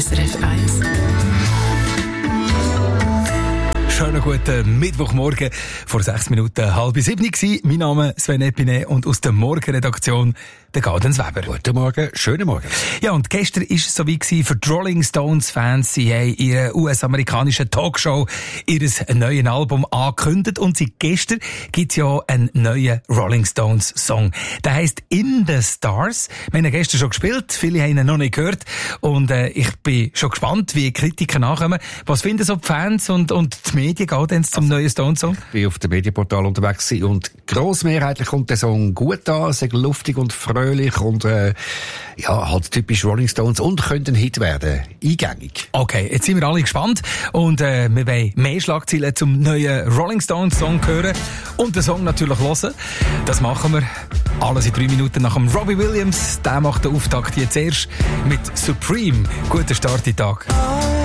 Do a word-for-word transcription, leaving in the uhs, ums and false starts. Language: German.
S R F eins. Schönen guten Mittwochmorgen. Vor sechs Minuten halb sieben war mein Name Sven Epine und aus der Morgenredaktion der Gaudenz Weber. Guten Morgen, schönen Morgen. Ja, und gestern war es so wie für die Rolling Stones Fans. Sie haben ihre U S-amerikanische Talkshow, ihr neues Album angekündigt und seit gestern gibt es ja einen neuen Rolling Stones Song. Der heisst In the Stars. Wir haben ihn gestern schon gespielt, viele haben ihn noch nicht gehört und äh, ich bin schon gespannt, wie die Kritiker nachkommen. Was finden so die Fans und, und die Medien Gaudenz zum also, neuen Stones Song? Ich bin auf dem Medienportal unterwegs und grossmehrheitlich kommt der Song gut an, sehr luftig und fröhlich und äh, ja, halt typisch Rolling Stones und könnte ein Hit werden. Eingängig. Okay, jetzt sind wir alle gespannt und äh, wir wollen mehr Schlagzeilen zum neuen Rolling Stones Song hören und den Song natürlich hören. Das machen wir alles in drei Minuten nach dem Robbie Williams. Der macht den Auftakt jetzt erst mit Supreme. Guten Start in den Tag.